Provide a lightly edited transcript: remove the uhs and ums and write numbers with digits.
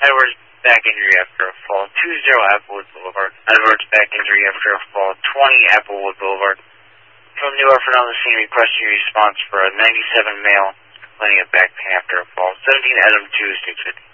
Edwards back injury after a fall. 20 Applewood Boulevard. Edwards back injury after a fall. 20 Applewood Boulevard. From New Orphan on the scene, requesting response for a 97 male complaining of back pain after a fall. 17 Adam 2 650.